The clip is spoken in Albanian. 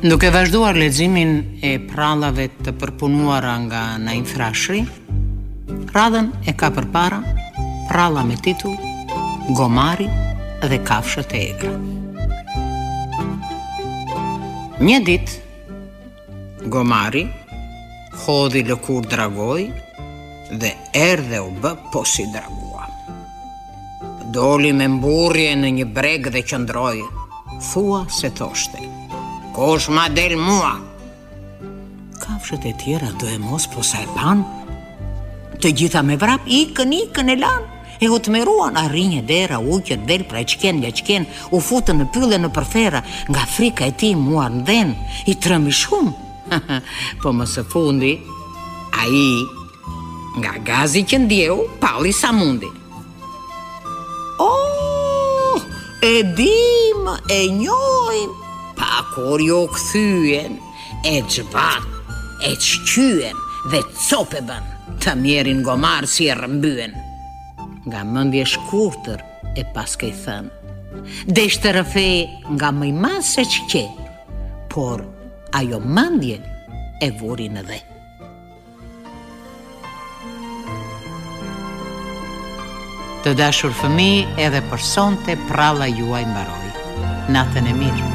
Duke vazhduar leximin e prallave të përpunuara nga Naim Frashëri, radhën e ka përpara pralla me titull Gomari dhe kafshët e egra. Një ditë, Gomari hodhi lëkur dragoj dhe erdhe u bë po si dragua. Doli me mburrje në një breg dhe qëndroi, thua se thoshte: "Kush ma del mua?" Kafshët e tjera do e mos po sa e pan, të gjitha me vrap ikën e lan, e u tmeruan, arri një dera, uqët del pra qken, u futën në pylle në përfera, nga frika e ti muar në dhen, i trëmi shumë. Po më së fundi, ai, nga gazi që ndjeu, palli sa mundi. Oh, e dim, e njojm, pa kur jo kthyen, e gjbat, e qqyen dhe cope bën, të mjerin Gomar si e rëmbyen. Nga mendje shkurtër e paske i thënë: "Desh të rëfe nga më i madh se ç'ke", por ajo mendje e vuri në dhe. Të dashur fëmijë, edhe për sonte pralla juaj mbaroi. Natën e mirë.